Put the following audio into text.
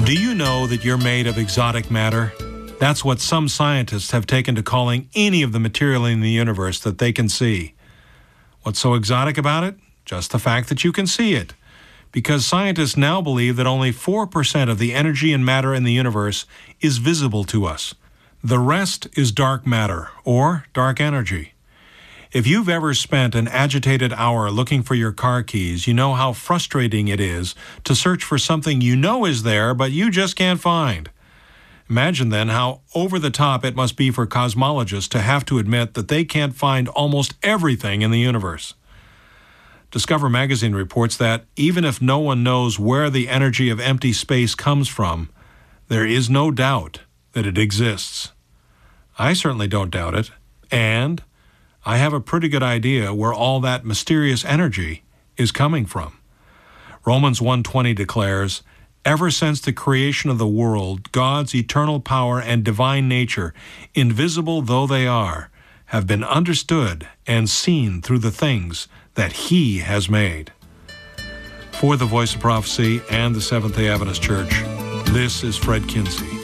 Do you know that you're made of exotic matter? That's what some scientists have taken to calling any of the material in the universe that they can see. What's so exotic about it? Just the fact that you can see it. Because scientists now believe that only 4% of the energy and matter in the universe is visible to us. The rest is dark matter, or dark energy. If you've ever spent an agitated hour looking for your car keys, you know how frustrating it is to search for something you know is there, but you just can't find. Imagine then how over the top it must be for cosmologists to have to admit that they can't find almost everything in the universe. Discover magazine reports that even if no one knows where the energy of empty space comes from, there is no doubt that it exists. I certainly don't doubt it, and I have a pretty good idea where all that mysterious energy is coming from. Romans 1:20 declares, "Ever since the creation of the world, God's eternal power and divine nature, invisible though they are, have been understood and seen through the things that He has made." For the Voice of Prophecy and the Seventh-day Adventist Church, this is Fred Kinsey.